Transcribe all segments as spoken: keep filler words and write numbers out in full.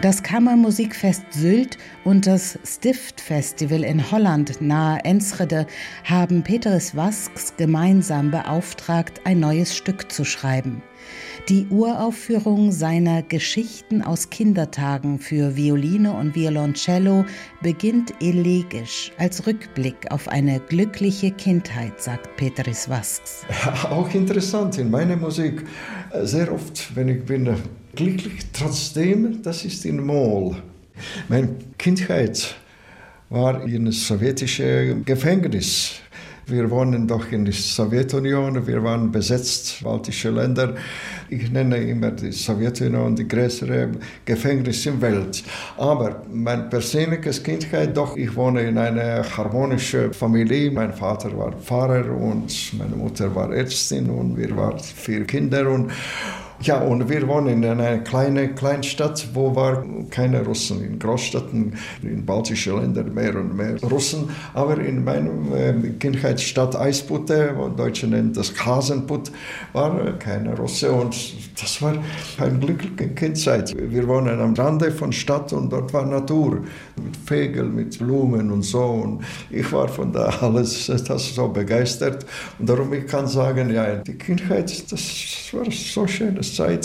Das Kammermusikfest Sylt und das Stiftfestival in Holland nahe Enschede haben Peteris Vasks gemeinsam beauftragt, ein neues Stück zu schreiben. Die Uraufführung seiner Geschichten aus Kindertagen für Violine und Violoncello beginnt elegisch als Rückblick auf eine glückliche Kindheit, sagt Peteris Vasks. Auch interessant in meiner Musik. Sehr oft, wenn ich bin glücklich, trotzdem, das ist in Moll. Meine Kindheit war in einem sowjetischen Gefängnis. Wir wohnen doch in der Sowjetunion, wir waren besetzt, baltische Länder. Ich nenne immer die Sowjetunion die größere Gefängnis in der Welt. Aber meine persönliche Kindheit, doch, ich wohne in einer harmonischen Familie. Mein Vater war Pfarrer und meine Mutter war Ärztin und wir waren vier Kinder. Und ja, und wir wohnen in einer kleinen Kleinstadt, wo war keine Russen. In Großstädten, in baltischen Ländern mehr und mehr Russen. Aber in meinem äh, Kindheitsstadt Eisputte, wo Deutsche nennen das Hasenput, war keine Russe. Und das war eine glückliche Kindheit. Wir wohnen am Rande von Stadt und dort war Natur. Mit Vögeln, mit Blumen und so. Und ich war von da alles das so begeistert. Und darum ich kann sagen, ja, die Kindheit, das war so schön. Zeit.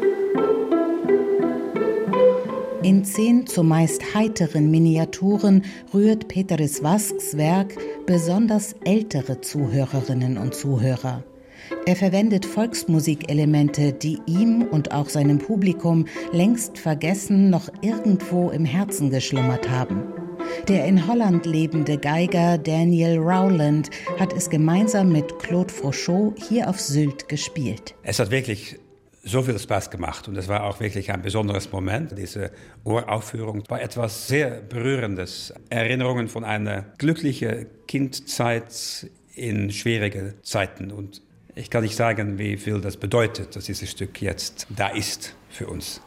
In zehn zumeist heiteren Miniaturen rührt Peteris Vasks Werk besonders ältere Zuhörerinnen und Zuhörer. Er verwendet Volksmusikelemente, die ihm und auch seinem Publikum längst vergessen noch irgendwo im Herzen geschlummert haben. Der in Holland lebende Geiger Daniel Rowland hat es gemeinsam mit Claude Frochot hier auf Sylt gespielt. Es hat wirklich so viel Spaß gemacht und es war auch wirklich ein besonderes Moment. Diese Uraufführung war etwas sehr Berührendes. Erinnerungen von einer glücklichen Kindzeit in schwierigen Zeiten. Und ich kann nicht sagen, wie viel das bedeutet, dass dieses Stück jetzt da ist für uns.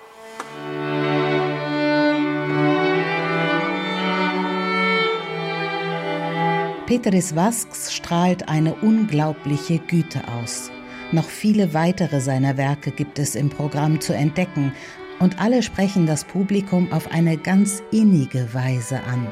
Peteris Vasks strahlt eine unglaubliche Güte aus. Noch viele weitere seiner Werke gibt es im Programm zu entdecken und alle sprechen das Publikum auf eine ganz innige Weise an.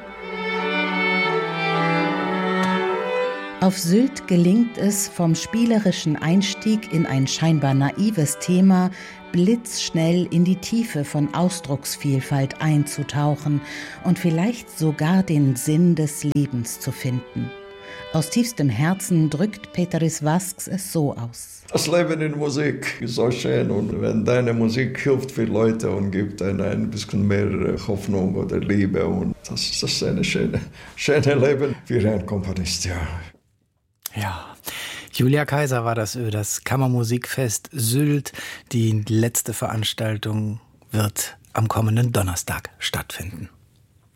Auf Sylt gelingt es, vom spielerischen Einstieg in ein scheinbar naives Thema blitzschnell in die Tiefe von Ausdrucksvielfalt einzutauchen und vielleicht sogar den Sinn des Lebens zu finden. Aus tiefstem Herzen drückt Peteris Vasks es so aus. Das Leben in Musik ist so schön und wenn deine Musik hilft für Leute und gibt ihnen ein bisschen mehr Hoffnung oder Liebe und das ist das eine schöne, schöne Leben für einen Komponist, ja. Ja, Julia Kaiser war das Ö, das Kammermusikfest Sylt. Die letzte Veranstaltung wird am kommenden Donnerstag stattfinden.